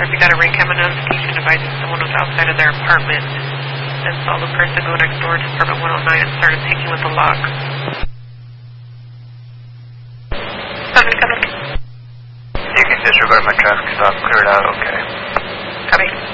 if you got a ring camera notification advising someone was outside of their apartment and saw the person go next door to apartment 109 and started taking with the lock. 7 coming. You can disregard my traffic stop, clear it out, okay. Copy.